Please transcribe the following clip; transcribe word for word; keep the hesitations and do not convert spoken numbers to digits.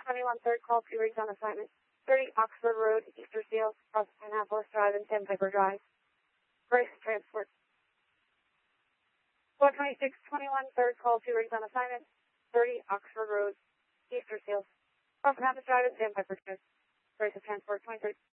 twenty-one, third call, two rigs on assignment. thirty Oxford Road, Easter Seals, across Annapolis Drive and Sandpiper Drive. Brace transport. four twenty-six, twenty-one, third call, two rigs on assignment. thirty Oxford Road, Easter Seals, across Annapolis Drive and Sandpiper Drive. Brace of transport, twenty-three.